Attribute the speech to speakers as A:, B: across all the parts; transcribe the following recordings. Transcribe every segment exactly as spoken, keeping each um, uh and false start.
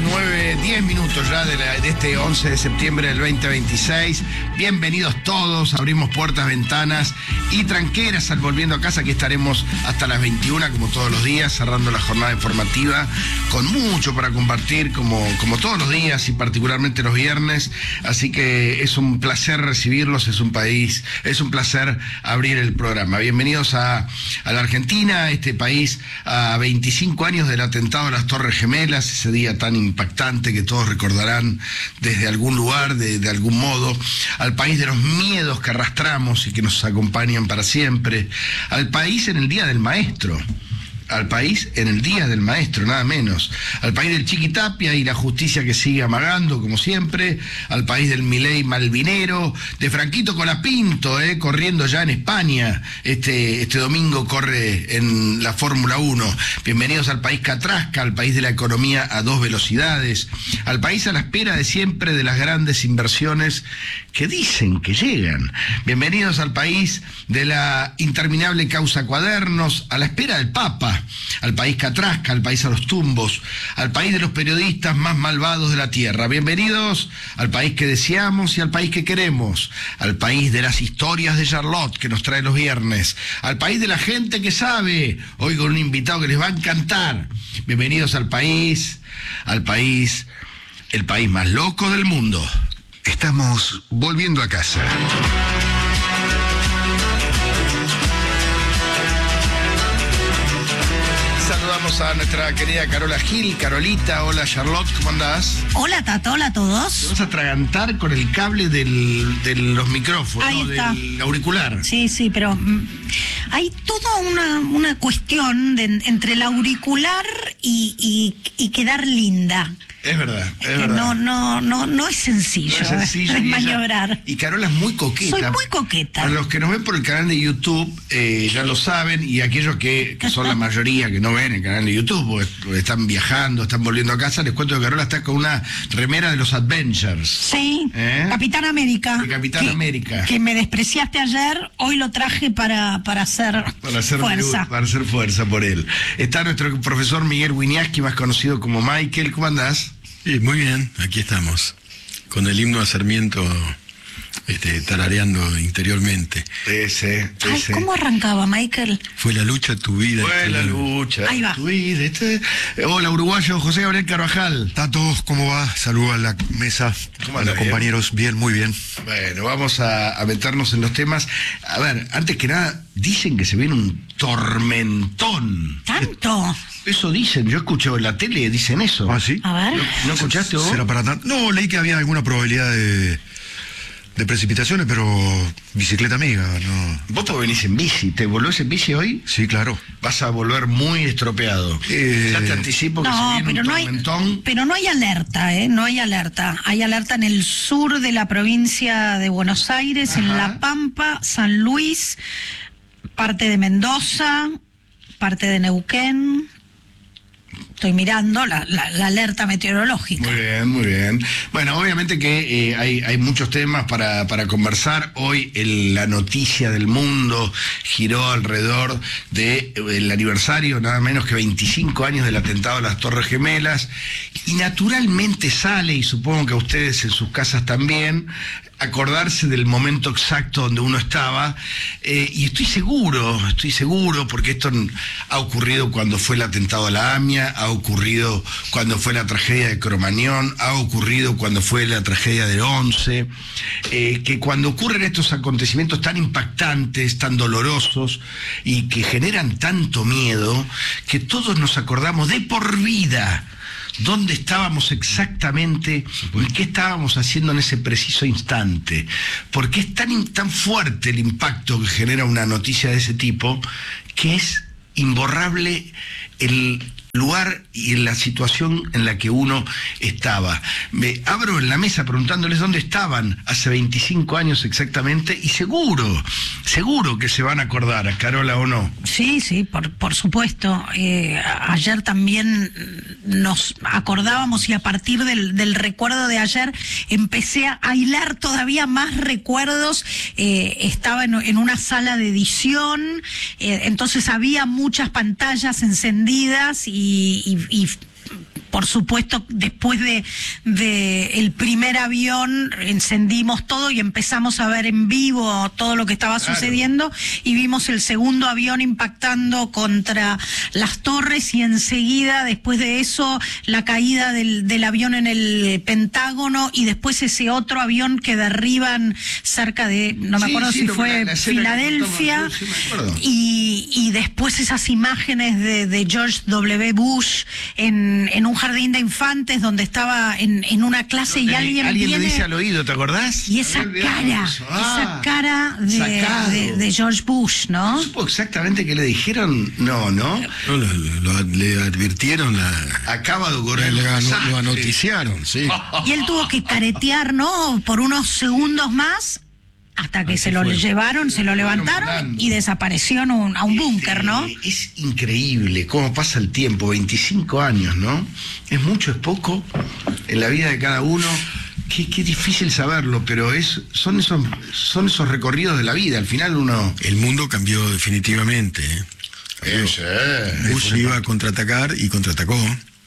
A: nueve, diez minutos ya de, la, de este once de septiembre del veinte veintiséis. Bienvenidos todos, abrimos puertas, ventanas y tranqueras al Volviendo a Casa. Aquí estaremos hasta las veintiuna, como todos los días, cerrando la jornada informativa, con mucho para compartir, como, como todos los días y particularmente los viernes. Así que es un placer recibirlos, es un país, es un placer abrir el programa. Bienvenidos a, a la Argentina, este país a veinticinco años del atentado a las Torres Gemelas, ese día tan impactante que todos recordarán desde algún lugar, de, de algún modo, al país de los miedos que arrastramos y que nos acompañan para siempre, al país en el Día del Maestro, al país en el Día del Maestro, nada menos, al país del Chiquitapia y la justicia que sigue amagando, como siempre, al país del Milei Malvinero, de Franquito Colapinto, eh, corriendo ya en España, este, este domingo corre en la Fórmula uno. Bienvenidos al país Catrasca, al país de la economía a dos velocidades, al país a la espera de siempre de las grandes inversiones que dicen que llegan. Bienvenidos al país de la interminable causa Cuadernos, a la espera del Papa, al país Catrasca, al país a los tumbos, al país de los periodistas más malvados de la tierra. Bienvenidos al país que deseamos y al país que queremos, al país de las historias de Charlotte que nos trae los viernes, al país de la gente que sabe, hoy con un invitado que les va a encantar. Bienvenidos al país, al país, el país más loco del mundo.
B: Estamos volviendo a casa.
A: Saludamos a nuestra querida Carola Gil. Carolita, hola Charlotte, ¿cómo andás?
C: Hola Tato, hola a todos.
A: Te vas a atragantar con el cable del, de los micrófonos,
C: Ahí está.
A: Del auricular.
C: Sí, sí, pero mm, hay toda una, una cuestión de, entre el auricular y, y, y quedar linda.
A: Es verdad, es
C: que
A: verdad.
C: No, no, no, no es sencillo,
A: No es sencillo
C: eh,
A: y ella-
C: maniobrar.
A: Y Carola es muy coqueta.
C: Soy muy coqueta.
A: Para los que nos ven por el canal de YouTube, eh, ya lo saben, y aquellos que, que son la mayoría que no ven el canal de YouTube, porque, porque están viajando, están volviendo a casa, les cuento que Carola está con una remera de los Avengers.
C: Sí,
A: ¿Eh?
C: Capitán América.
A: De Capitán
C: que,
A: América.
C: Que me despreciaste ayer, hoy lo traje para, para hacer
A: Para hacer,
C: fuerza.
A: para hacer fuerza por él. Está nuestro profesor Miguel Winiaski, más conocido como Michael. ¿Cómo andás?
D: Sí, muy bien, aquí estamos, con el himno a Sarmiento este, tarareando interiormente.
A: Ese,
C: Ay,
A: ese.
C: ¿cómo arrancaba, Michael?
D: Fue la lucha tu vida.
A: Fue
D: este
A: la
D: año.
A: lucha.
C: Ahí va.
A: tu vida, este- Hola, uruguayo José Gabriel Carvajal.
B: Tato, ¿cómo va? Saludos a la mesa,
A: ¿Cómo
B: a
A: anda,
B: los
A: bien?
B: compañeros. Bien, muy bien.
A: Bueno, vamos a, a meternos en los temas. A ver, antes que nada, dicen que se viene un tormentón.
C: ¿Tanto?
A: Eso dicen, yo escucho en la tele, dicen eso.
B: ¿Ah, sí?
C: A ver.
A: ¿No, no escuchaste vos?
B: ¿Será para tanto? No, leí que había alguna probabilidad de, de precipitaciones, pero bicicleta amiga, no.
A: Vos te venís en bici, ¿te volvés en bici hoy?
B: Sí, claro.
A: Vas a volver muy estropeado.
B: Eh,
A: ya te anticipo que se
C: No,
A: viene
C: pero
A: un
C: no hay,
A: tormentón.
C: pero no hay alerta, ¿eh? No hay alerta. Hay alerta en el sur de la provincia de Buenos Aires,
A: Ajá.
C: en La Pampa, San Luis, parte de Mendoza, parte de Neuquén. Estoy mirando la, la, la alerta meteorológica.
A: Muy bien, muy bien. Bueno, obviamente que eh, hay, hay muchos temas para, para conversar. Hoy el- la noticia del mundo giró alrededor del de, el aniversario, nada menos que veinticinco años del atentado a las Torres Gemelas. Y naturalmente sale, y supongo que a ustedes en sus casas también, acordarse del momento exacto donde uno estaba. Eh, y estoy seguro, estoy seguro, porque esto ha ocurrido cuando fue el atentado a la AMIA, ha ocurrido cuando fue la tragedia de Cromañón, ha ocurrido cuando fue la tragedia del once, eh, que cuando ocurren estos acontecimientos tan impactantes, tan dolorosos y que generan tanto miedo, que todos nos acordamos de por vida dónde estábamos exactamente y qué estábamos haciendo en ese preciso instante, porque es tan, tan fuerte el impacto que genera una noticia de ese tipo, que es imborrable el lugar y en la situación en la que uno estaba. Me abro en la mesa preguntándoles dónde estaban hace veinticinco años exactamente, y seguro, seguro que se van a acordar, a Carola o no.
C: Sí, sí, por, por supuesto. Eh, a- ayer también nos acordábamos y a partir del, del recuerdo de ayer empecé a hilar todavía más recuerdos. Eh, estaba en, en una sala de edición, eh, entonces había muchas pantallas encendidas y, y, y por supuesto, después de, de el primer avión, encendimos todo y empezamos a ver en vivo todo lo que estaba
A: Claro.
C: sucediendo, y vimos el segundo avión impactando contra las torres, y enseguida, después de eso, la caída del, del avión en el Pentágono, y después ese otro avión que derriban cerca de, no me
A: Sí,
C: acuerdo
A: sí,
C: si
A: lo-
C: fue
A: la- la escena que
C: Filadelfia,
A: contamos, sí, me acuerdo.
C: y, y después esas imágenes de, de George doble u. Bush en, en un jardín de infantes donde estaba en, en una clase y alguien,
A: Alguien
C: viene
A: le dice al oído, ¿te acordás?
C: y esa
A: Me había olvidado
C: cara,
A: eso. Ah,
C: esa cara de,
A: sacado.
C: de, de George Bush, ¿no?
A: ¿Supo exactamente qué le dijeron? No, ¿no?
D: No, lo- lo- le advirtieron, la,
A: Acaba de ocurrir.
D: le,
A: un
D: lo, lo
A: desastre.
D: anoticiaron, sí.
C: Y él tuvo que caretear, ¿no? Por unos segundos más, hasta que se lo
D: fue.
C: llevaron, se lo
A: Lo fueron
C: levantaron
A: volando.
C: y desapareció en un, a un búnker, ¿no?
A: Este, es increíble cómo pasa el tiempo, veinticinco años, ¿no? Es mucho, es poco en la vida de cada uno. Qué, qué difícil saberlo, pero es, son, esos, son esos recorridos de la vida. Al final uno...
D: El mundo cambió definitivamente. ¿eh?
A: Ese,
D: Bush iba a contraatacar y contraatacó.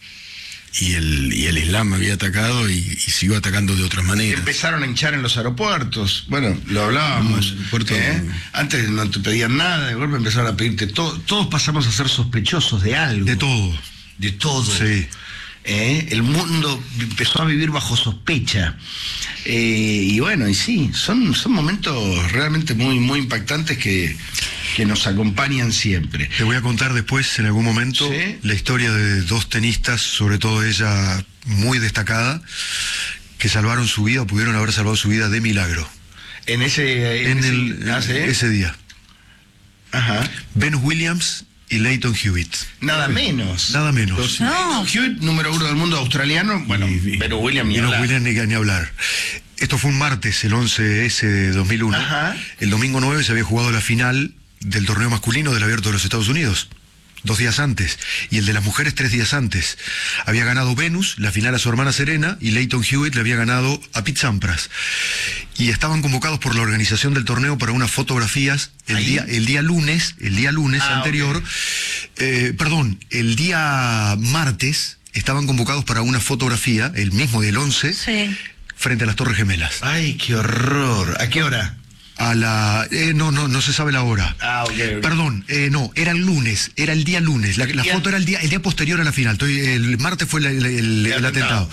D: Y el, y el Islam había atacado y, y siguió atacando de otras maneras.
A: Empezaron a hinchar en los aeropuertos. Bueno, lo hablábamos.
D: No, el aeropuerto
A: ¿eh?
D: no.
A: Antes no te pedían nada, de golpe empezaron a pedirte todo. Todos pasamos a ser sospechosos de algo.
B: De todo.
A: De todo.
B: Sí.
A: ¿Eh? El mundo empezó a vivir bajo sospecha. Eh, y bueno, y sí, son, son momentos realmente muy, muy impactantes que, que nos acompañan siempre.
B: Te voy a contar después, en algún momento,
A: Sí.
B: la historia de dos tenistas, sobre todo ella muy destacada, que salvaron su vida, o pudieron haber salvado su vida de milagro.
A: En ese...
B: En
A: ese-
B: el,
A: ah, ¿sí?
B: ese día.
A: Ajá.
B: Ben Williams y Leighton Hewitt.
A: Nada menos.
B: Nada menos.
A: Los-
C: No.
A: Hewitt, número uno del mundo australiano. Bueno,
B: Y-
A: pero William ni
B: y no
A: hablar.
B: Williams ni, ni hablar. Esto fue un martes, el once ese de dos mil uno.
A: Ajá.
B: El domingo nueve se había jugado la final del torneo masculino del Abierto de los Estados Unidos. Dos días antes. Y el de las mujeres tres días antes. Había ganado Venus, la final a su hermana Serena, y Leighton Hewitt le había ganado a Pete Sampras. Y estaban convocados por la organización del torneo para unas fotografías el
A: Ahí.
B: día, el día lunes, el día lunes
A: Ah,
B: anterior.
A: ok.
B: Eh, perdón, el día martes estaban convocados para una fotografía, el mismo del once,
C: Sí.
B: frente a las Torres Gemelas.
A: Ay, qué horror. ¿A qué hora?
B: A la... eh, no, no, no se sabe la hora.
A: Ah, ok. ok.
B: Perdón, eh, no, era el lunes, era el día lunes. La, la
A: día?
B: foto era el día, el día posterior a la final. Estoy- el martes fue el, el- el- el atentado.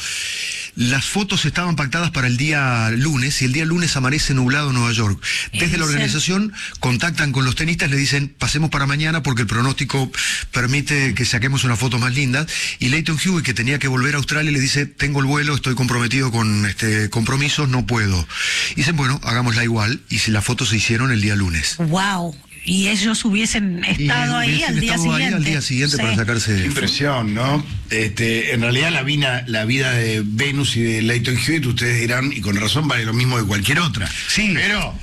B: Las fotos estaban pactadas para el día lunes y el día lunes amanece nublado en Nueva York. Desde
C: Dicen-
B: la organización contactan con los tenistas, le dicen pasemos para mañana porque el pronóstico permite que saquemos una foto más linda. Y Leighton Hewitt, que tenía que volver a Australia, le dice tengo el vuelo, estoy comprometido con este compromisos, no puedo. Y dicen bueno, hagámosla igual. Y si las fotos se hicieron el día lunes.
C: Wow. Y ellos hubiesen estado ahí
B: hubiesen
C: al día
B: estado ahí
C: siguiente.
B: al día siguiente
C: Sí.
B: para sacarse...
A: Qué impresión, ¿no? Este, en realidad la vida, la vida de Venus y de Leighton Hewitt, ustedes dirán, y con razón vale lo mismo que cualquier otra.
B: Sí.
A: Pero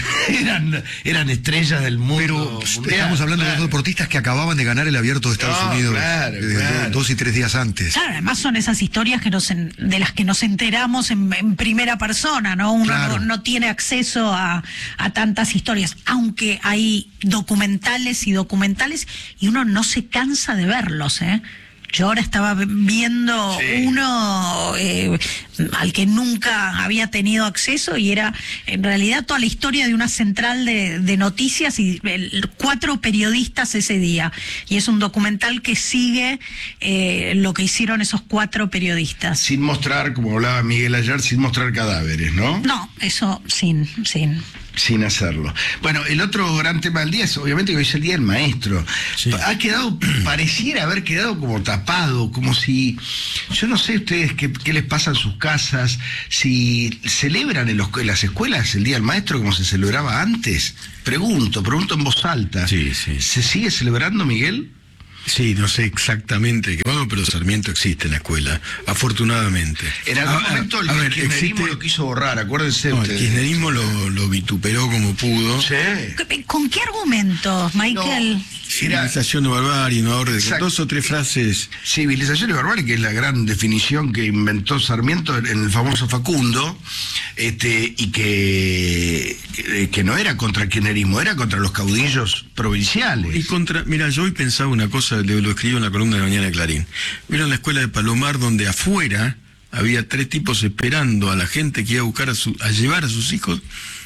A: eran, eran estrellas del mundo.
B: Pero
A: mundial,
B: estamos hablando de
A: claro.
B: dos deportistas que acababan de ganar el Abierto de Estados
A: No,
B: Unidos
A: claro,
B: eh,
A: claro.
B: dos y tres días antes.
C: Claro, además son esas historias que nos en- de las que nos enteramos en, en primera persona, ¿no? Uno
B: Claro.
C: no, no tiene acceso a, a tantas historias, aunque hay documentales y documentales y uno no se cansa de verlos, ¿eh? Yo ahora estaba v- viendo
A: Sí.
C: uno eh, al que nunca había tenido acceso y era en realidad toda la historia de una central de, de noticias y el- cuatro periodistas ese día. Y es un documental que sigue eh, lo que hicieron esos cuatro periodistas.
A: Sin mostrar, como hablaba Miguel ayer, sin mostrar cadáveres, ¿no?
C: No, eso sin, sin.
A: Sin hacerlo. Bueno, el otro gran tema del día es obviamente que hoy es el Día del Maestro.
D: Sí.
A: Ha quedado, pareciera haber quedado como tapado, como si, yo no sé ustedes qué, qué les pasa en sus casas, si celebran en, los, en las escuelas el Día del Maestro como se celebraba antes. Pregunto, pregunto en voz alta.
D: Sí, sí.
A: ¿Se sigue celebrando, Miguel?
D: Sí, no sé exactamente cuándo, pero Sarmiento existe en la escuela, afortunadamente.
A: En algún
D: A- a-
A: momento el
D: a ver,
A: kirchnerismo
D: existe-
A: lo quiso borrar, acuérdense
D: no, el
A: ustedes.
D: kirchnerismo lo, lo vituperó como pudo.
A: Sí.
C: ¿Con qué argumentos, Michael?
A: No.
D: Civilización de barbarie, no orden,
A: Exacto.
D: dos o tres frases.
A: Civilización y barbarie, que es la gran definición que inventó Sarmiento en el famoso Facundo, este, y que, que no era contra el kirchnerismo, era contra los caudillos provinciales.
D: Y contra, mira, yo hoy pensaba una cosa, lo escribí en la columna de Mañana de Clarín. Vieron la escuela de Palomar, donde afuera había tres tipos esperando a la gente que iba a buscar a, su, a llevar a sus hijos,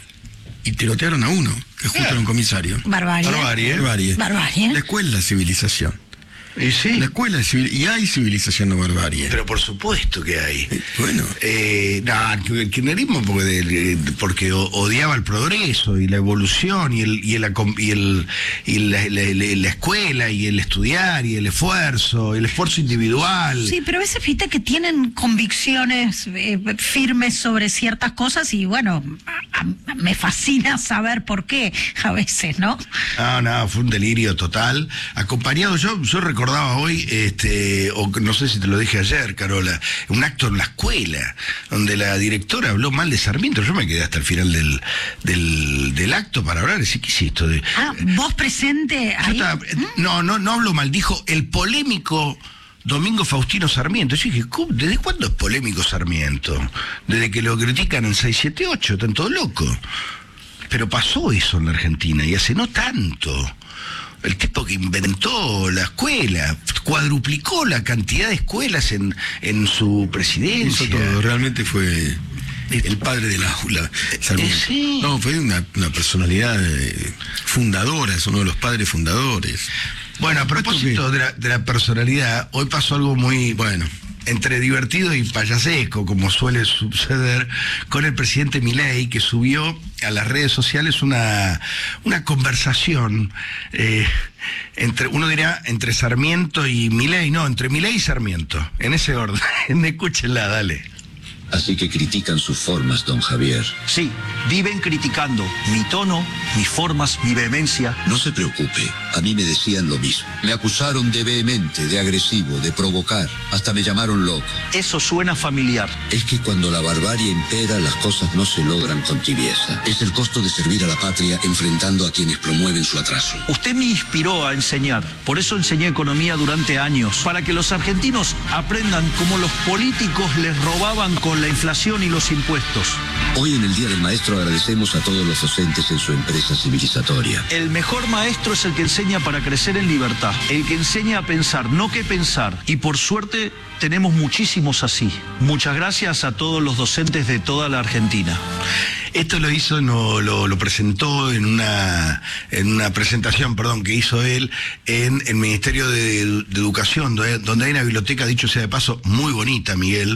D: y tirotearon a uno, que justo era un comisario.
C: Barbarie.
A: Barbarie.
C: Barbarie. Barbarie.
D: La escuela es la civilización.
A: Y sí.
D: La escuela es civil, y hay civilización no barbarie.
A: Pero por supuesto que hay.
D: Eh, bueno.
A: Eh, no, el kirchnerismo porque, de, porque odiaba el progreso y la evolución y el y el, y el, y la, la, la, la escuela y el estudiar y el esfuerzo, el esfuerzo individual.
C: Sí, pero a veces fíjate que tienen convicciones eh, firmes sobre ciertas cosas y bueno, a, a, me fascina saber por qué a veces, ¿no?
A: No, no, fue un delirio total. Acompañado, yo, yo recuerdo recordaba hoy, este, o no sé si te lo dije ayer, Carola, un acto en la escuela, donde la directora habló mal de Sarmiento. Yo me quedé hasta el final del, del, del acto para hablar, decir, ¿qué es esto? De,
C: ah, ¿vos presente ahí?
A: Estaba, ¿Mm? No, no, no hablo mal, dijo el polémico Domingo Faustino Sarmiento. Yo dije, ¿desde cuándo es polémico Sarmiento? Desde que lo critican en seis siete ocho, están todos locos. Pero pasó eso en la Argentina, y hace no tanto. El tipo que inventó la escuela, cuadruplicó la cantidad de escuelas en, en su presidencia.
D: Hizo todo, realmente fue el padre de la aula.
A: Eh, sí.
D: No, fue una, una personalidad eh, fundadora, es uno de los padres fundadores.
A: Bueno, a propósito de la, de la personalidad, hoy pasó algo muy,
D: bueno,
A: entre divertido y payasesco, como suele suceder, con el presidente Milei, que subió a las redes sociales una, una conversación, eh, entre, uno dirá, entre Sarmiento y Milei, no, entre Milei y Sarmiento, en ese orden. Escúchenla, dale.
E: Así que critican sus formas, don Javier.
F: Sí, viven criticando mi tono, mis formas, mi vehemencia.
E: No se preocupe, a mí me decían lo mismo. Me acusaron de vehemente, de agresivo, de provocar. Hasta me llamaron loco.
F: Eso suena familiar.
E: Es que cuando la barbarie impera, las cosas no se logran con tibieza. Es el costo de servir a la patria enfrentando a quienes promueven su atraso.
F: Usted me inspiró a enseñar. Por eso enseñé economía durante años. Para que los argentinos aprendan cómo los políticos les robaban con la inflación y los impuestos.
E: Hoy en el Día del Maestro agradecemos a todos los docentes en su empresa civilizatoria.
F: El mejor maestro es el que enseña para crecer en libertad, el que enseña a pensar, no que pensar. Y por suerte tenemos muchísimos así. Muchas gracias a todos los docentes de toda la Argentina.
A: Esto lo hizo, no, lo, lo presentó en una en una presentación, perdón, que hizo él en el Ministerio de, de Educación, donde, donde hay una biblioteca, dicho sea de paso, muy bonita, Miguel,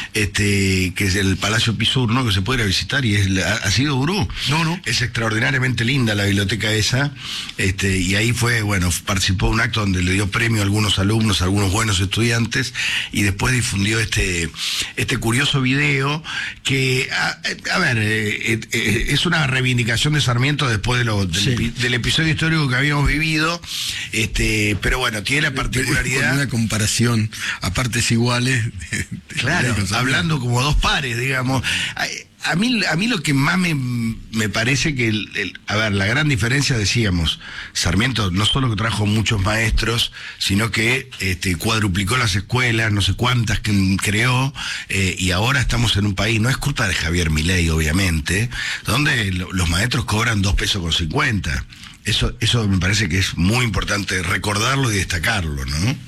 A: este, que es el Palacio Pisur, ¿no? Que se puede ir a visitar y es, ¿ha, ha sido gurú?
B: No, no.
A: Es extraordinariamente linda la biblioteca esa, este, y ahí fue, bueno, participó en un acto donde le dio premio a algunos alumnos, a algunos buenos estudiantes, y después difundió este, este curioso video que, a, a ver, eh, Eh, eh, es una reivindicación de Sarmiento después de lo, del,
D: sí.
A: del episodio histórico que habíamos vivido, este, pero bueno, tiene la particularidad.
D: Con una comparación a partes iguales.
A: Claro, hablando como dos pares, digamos. A, a mí, a mí lo que más me, me parece que, el, el, a ver, la gran diferencia, decíamos, Sarmiento no solo que trajo muchos maestros, sino que este, cuadruplicó las escuelas, no sé cuántas que creó, eh, y ahora estamos en un país, no es culpa de Javier Milei, obviamente, donde lo, los maestros cobran dos pesos con cincuenta. Eso, eso me parece que es muy importante recordarlo y destacarlo, ¿no?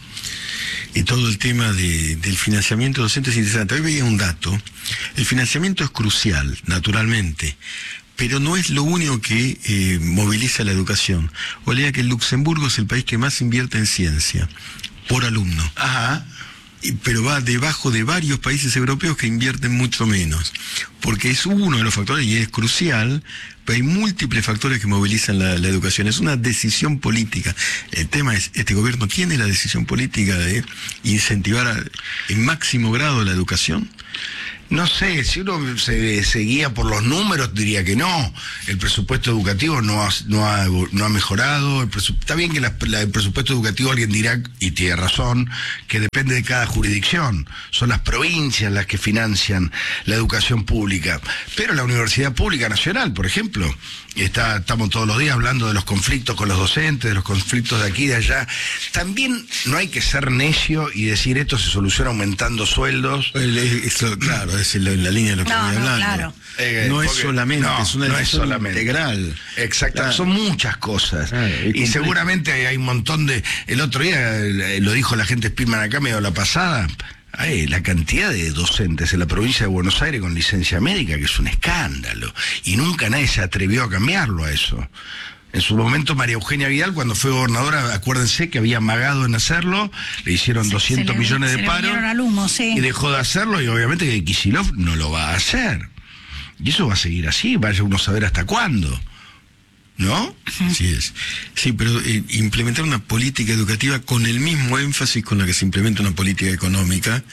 D: Y todo el tema de, del financiamiento docente es interesante. Hoy veía un dato. El financiamiento es crucial, naturalmente, pero no es lo único que eh, moviliza la educación. O lea que Luxemburgo es el país que más invierte en ciencia por alumno.
A: Ajá.
D: Pero va debajo de varios países europeos que invierten mucho menos, porque es uno de los factores y es crucial, pero hay múltiples factores que movilizan la, la educación. Es una decisión política. El tema es, este gobierno tiene la decisión política de incentivar a, en máximo grado la educación.
A: No sé, si uno se, se guía por los números, diría que no. El presupuesto educativo no ha, no ha, no ha mejorado. El presu, está bien que la, la, el presupuesto educativo, alguien dirá, y tiene razón, que depende de cada jurisdicción. Son las provincias las que financian la educación pública. Pero la Universidad Pública Nacional, por ejemplo, está, estamos todos los días hablando de los conflictos con los docentes, de los conflictos de aquí y de allá. También no hay que ser necio y decir esto se soluciona aumentando sueldos.
D: Eso, claro, es en la, en la línea de lo que
C: No,
D: voy
C: no,
D: hablando.
C: claro.
A: Eh,
D: no es
A: porque-
D: solamente,
A: no,
D: es una
A: no es
D: decisión
A: solamente.
D: integral.
A: Exacto,
D: Claro.
A: son muchas cosas.
D: Claro, y
A: y
D: complejo.
A: seguramente hay un montón de... El otro día, eh, lo dijo la gente Spielman acá, medio la pasada, hay la cantidad de docentes en la provincia de Buenos Aires con licencia médica, que es un escándalo. Y nunca nadie se atrevió a cambiarlo a eso. En su momento María Eugenia Vidal, cuando fue gobernadora, acuérdense que había amagado en hacerlo, le hicieron
C: Se-
A: doscientos
C: se le-
A: millones
C: se
A: de
C: le
A: paros
C: vinieron al humo, sí.
A: y dejó de hacerlo, y obviamente que Kicillof no lo va a hacer. Y eso va a seguir así, vaya uno a saber hasta cuándo. ¿No?
D: Así es. Sí, pero eh, implementar una política educativa con el mismo énfasis con la que se implementa una política económica,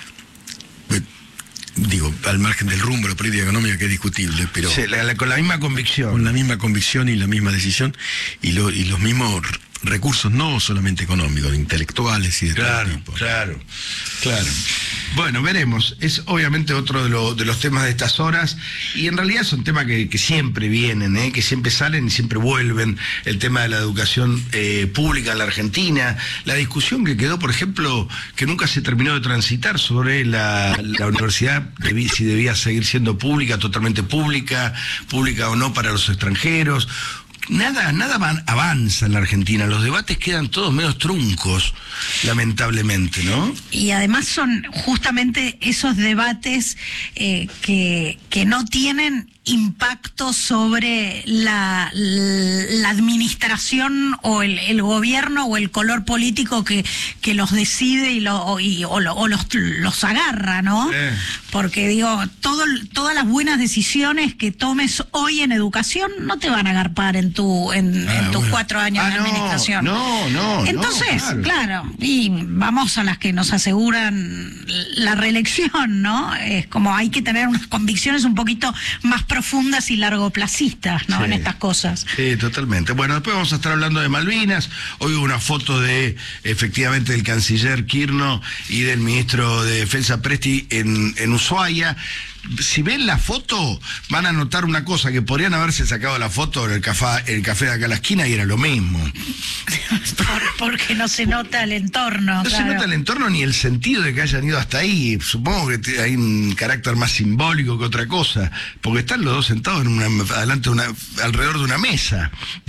D: eh, digo, al margen del rumbo de la política económica, que es discutible, pero
A: Sí, la- la- con la misma convicción.
D: con la misma convicción y la misma decisión y, lo- y los mismos r- recursos, no solamente económicos, intelectuales y de
A: Claro,
D: todo tipo.
A: claro, claro. Bueno, veremos. Es obviamente otro de, lo- de los temas de estas horas, y en realidad son temas que, que siempre vienen, ¿eh? Que siempre salen y siempre vuelven. El tema de la educación eh, pública en la Argentina, la discusión que quedó, por ejemplo, que nunca se terminó de transitar sobre la, la universidad, debí- si debía seguir siendo pública, totalmente pública, pública o no para los extranjeros. Nada, nada van- avanza en la Argentina, los debates quedan todos medio truncos, lamentablemente, ¿no?
C: Y además son justamente esos debates eh, que, que no tienen impacto sobre la, la administración o el, el gobierno o el color político que, que los decide y, lo, y o, lo- o los, los agarra, ¿no?
A: Sí.
C: Porque digo, todo, todas las buenas decisiones que tomes hoy en educación no te van a agarpar en tu en,
D: Ah,
C: en tus
D: bueno.
C: cuatro años
A: Ah,
C: de
A: no,
C: administración.
A: no, no, no,
C: Entonces,
A: claro.
C: claro, y vamos a las que nos aseguran la reelección, ¿no? Es como hay que tener unas convicciones un poquito más profundas y largoplacistas, ¿no?
A: Sí.
C: En estas cosas.
A: Sí, totalmente. Bueno, después vamos a estar hablando de Malvinas. Hoy hubo una foto de, efectivamente, del canciller Kirchner y del ministro de Defensa Presti en, en Ushuaia. Si ven la foto, van a notar una cosa, que podrían haberse sacado la foto en el café, el café de acá a la esquina y era lo mismo.
C: Por- porque no se nota el entorno.
A: No se
C: claro.
A: nota el entorno ni el sentido de que hayan ido hasta ahí. Supongo que te- hay un carácter más simbólico que otra cosa, porque están los dos sentados en una, adelante de una, alrededor de una mesa.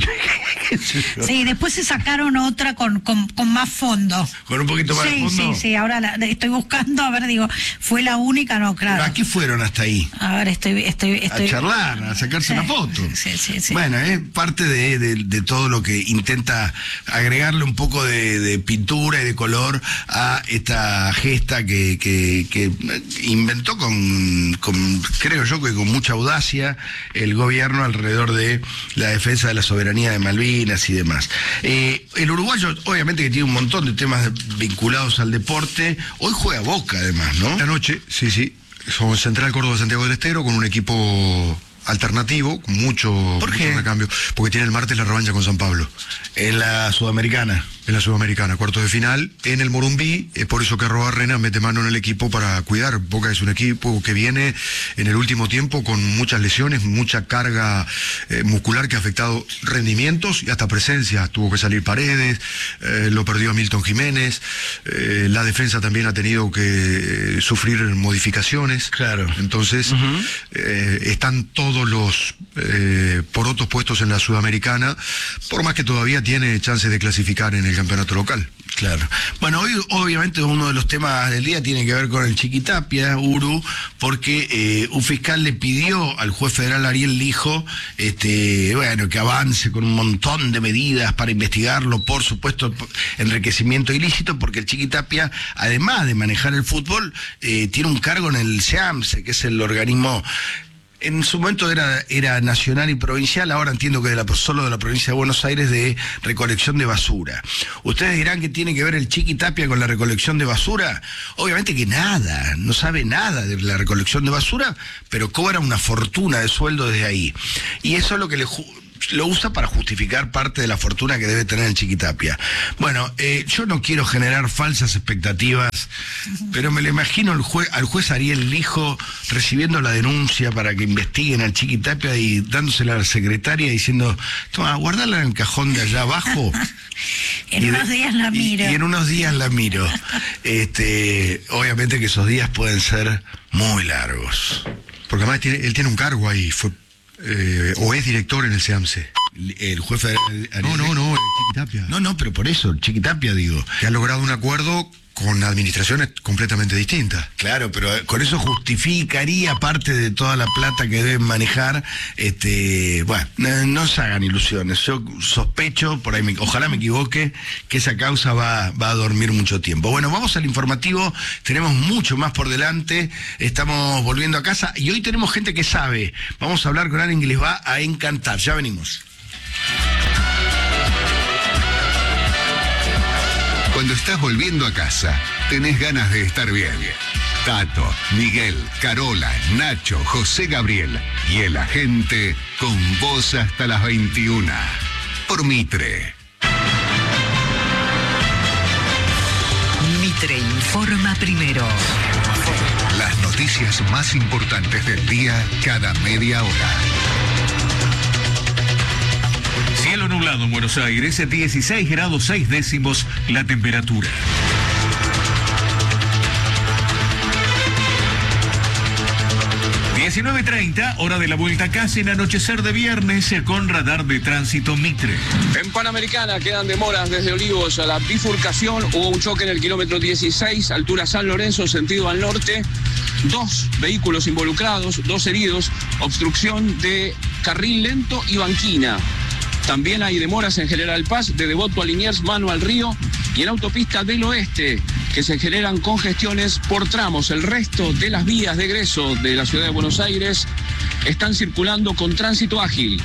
A: ¿Qué sé yo?
C: Sí, después se sacaron otra con, con, con más fondo.
A: Con un poquito más de
C: Sí,
A: fondo.
C: sí, sí, ahora la, estoy buscando, a ver, digo, ¿fue la única? No, claro.
A: ¿A qué fueron hasta ahí?
C: A ver, estoy... estoy, estoy...
A: A charlar, a sacarse
C: Sí,
A: una foto.
C: Sí, sí, sí.
A: Bueno, es parte de, de- de todo lo que intenta agregarle un poco de, de pintura y de color a esta gesta que, que- que inventó con, con, creo yo que con mucha audacia, el gobierno alrededor de la defensa de la soberanía de Malvinas y demás. Eh, el uruguayo, obviamente que tiene un montón de temas vinculados al deporte, hoy juega Boca además, ¿no?
B: Esta noche, sí, sí, son Central Córdoba Santiago del Estero con un equipo alternativo, con mucho,
A: ¿Por
B: mucho
A: qué?
B: recambio, porque tiene el martes la revancha con San Pablo.
A: En la Sudamericana.
B: En la Sudamericana, cuartos de final, en el Morumbí, es por eso que Arrobarrena mete mano en el equipo para cuidar. Boca es un equipo que viene en el último tiempo con muchas lesiones, mucha carga eh, muscular que ha afectado rendimientos y hasta presencia. Tuvo que salir Paredes, eh, lo perdió a Milton Jiménez, eh, la defensa también ha tenido que eh, sufrir modificaciones.
A: Claro.
B: Entonces,
A: Ujú.
B: eh, están todos los eh, porotos puestos en la Sudamericana, por más que todavía tiene chances de clasificar en el campeonato local.
A: Claro. Bueno, hoy obviamente uno de los temas del día tiene que ver con el Chiquitapia, Uru, porque eh, un fiscal le pidió al juez federal Ariel Lijo, este, bueno, que avance con un montón de medidas para investigarlo, por supuesto, enriquecimiento ilícito, porque el Chiquitapia, además de manejar el fútbol, eh, tiene un cargo en el SEAMSE, que es el organismo... En su momento era, era nacional y provincial, ahora entiendo que de la, solo de la provincia de Buenos Aires, de recolección de basura. Ustedes dirán que tiene que ver el Chiquitapia con la recolección de basura. Obviamente que nada, no sabe nada de la recolección de basura, pero cobra una fortuna de sueldo desde ahí. Y eso es lo que le... ju- lo usa para justificar parte de la fortuna que debe tener el Chiquitapia. Bueno, eh, yo no quiero generar falsas expectativas, pero me lo imagino al juez, al juez Ariel Lijo recibiendo la denuncia para que investiguen al Chiquitapia y dándosela a la secretaria diciendo, toma, guardala en el cajón de allá abajo.
C: En
A: y
C: unos
A: de,
C: días la miro.
A: Y, y en unos días la miro. Este, obviamente que esos días pueden ser muy largos.
B: Porque además tiene, él tiene un cargo ahí, fue, eh, o es director en el SEAMSE.
A: El juez federal.
B: No, no, no, el Chiquitapia.
A: No, no, pero por eso, el Chiquitapia, digo.
B: Que ha logrado un acuerdo con administraciones completamente distintas.
A: Claro, pero con eso justificaría parte de toda la plata que deben manejar. Este, bueno, no, no se hagan ilusiones. Yo sospecho, por ahí me, ojalá me equivoque, que esa causa va, va a dormir mucho tiempo. Bueno, vamos al informativo, tenemos mucho más por delante, estamos volviendo a casa y hoy tenemos gente que sabe. Vamos a hablar con alguien que les va a encantar. Ya venimos.
G: Cuando estás volviendo a casa, tenés ganas de estar bien. Tato, Miguel, Carola, Nacho, José Gabriel y el agente con vos hasta las veintiuna. Por Mitre.
H: Mitre informa primero.
G: Las noticias más importantes del día cada media hora.
I: Cielo nublado en Buenos Aires, dieciséis grados seis décimos la temperatura. diecinueve treinta, hora de la vuelta a casa en anochecer de viernes con radar de tránsito Mitre.
J: En Panamericana quedan demoras desde Olivos a la bifurcación. Hubo un choque en el kilómetro dieciséis, altura San Lorenzo, sentido al norte. Dos vehículos involucrados, dos heridos, obstrucción de carril lento y banquina. También hay demoras en General Paz, de Devoto a Liniers, Mano al Río, y en autopista del oeste, que se generan congestiones por tramos. El resto de las vías de egreso de la ciudad de Buenos Aires están circulando con tránsito ágil.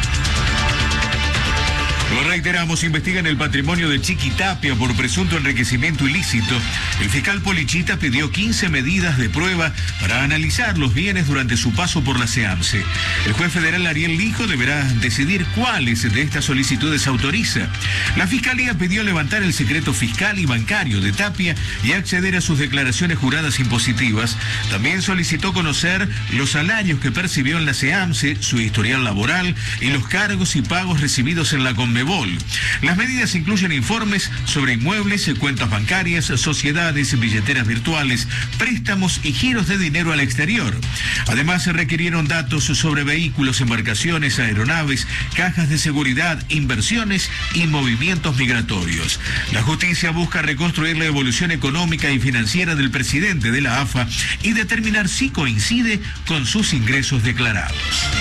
I: Lo reiteramos, investigan el patrimonio de Chiquitapia por presunto enriquecimiento ilícito. El fiscal Polichita pidió quince medidas de prueba para analizar los bienes durante su paso por la SEAMSE. El juez federal Ariel Lijo deberá decidir cuáles de estas solicitudes autoriza. La fiscalía pidió levantar el secreto fiscal y bancario de Tapia y acceder a sus declaraciones juradas impositivas. También solicitó conocer los salarios que percibió en la SEAMSE, su historial laboral y los cargos y pagos recibidos en la Conmebol. Las medidas incluyen informes sobre inmuebles, cuentas bancarias, sociedades, billeteras virtuales, préstamos y giros de dinero al exterior. Además, se requirieron datos sobre vehículos, embarcaciones, aeronaves, cajas de seguridad, inversiones y movimientos migratorios. La justicia busca reconstruir la evolución económica y financiera del presidente de la A F A y determinar si coincide con sus ingresos declarados.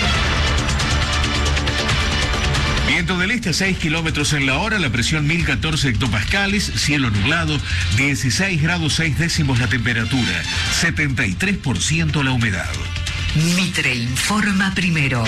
I: Viento del este a seis kilómetros en la hora, la presión mil catorce hectopascales, cielo nublado, dieciséis grados seis décimos la temperatura, setenta y tres por ciento la humedad.
H: Mitre informa primero.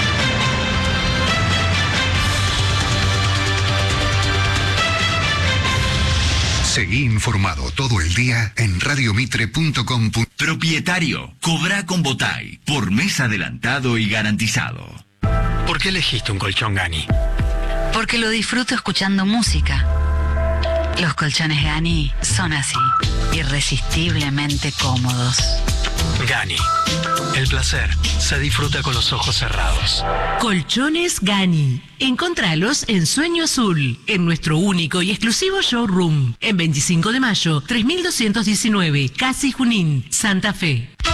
G: Seguí informado todo el día en radiomitre punto com.
K: Propietario, cobra con Botay, por mes adelantado y garantizado.
L: ¿Por qué elegiste un colchón Gani?
M: Porque lo disfruto escuchando música. Los colchones Gani son así, irresistiblemente cómodos.
L: Gani. El placer se disfruta con los ojos cerrados.
N: Colchones Gani. Encontralos en Sueño Azul, en nuestro único y exclusivo showroom, en veinticinco de mayo, tres mil doscientos diecinueve, Casi Junín, Santa Fe.